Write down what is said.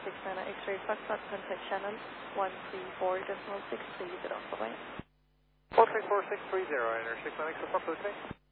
Nana X-ray Foxtrot, contact Shannon 134.630. Bye-bye. 434630, enter 6 Nana X-ray Foxtrot,